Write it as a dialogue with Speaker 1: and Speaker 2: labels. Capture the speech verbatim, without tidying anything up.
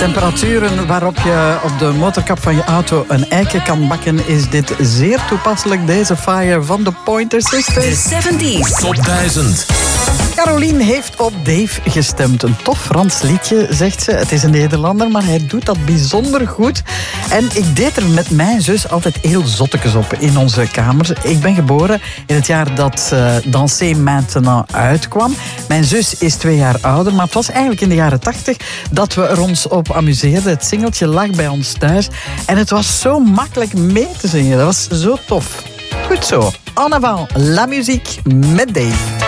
Speaker 1: Temperaturen waarop je op de motorkap van je auto een eikje kan bakken, is dit zeer toepasselijk. Deze Fire van de Pointer Sisters.
Speaker 2: De zeventig
Speaker 3: Top duizend.
Speaker 1: Caroline heeft op Dave gestemd. Een tof Frans liedje, zegt ze. Het is een Nederlander, maar hij doet dat bijzonder goed. En ik deed er met mijn zus altijd heel zottekes op in onze kamer. Ik ben geboren in het jaar dat uh, Danser Maintenant uitkwam. Mijn zus is twee jaar ouder, maar het was eigenlijk in de jaren tachtig dat we er ons op amuseerden. Het singeltje lag bij ons thuis en het was zo makkelijk mee te zingen. Dat was zo tof. Goed zo. En avant, la muziek met Dave.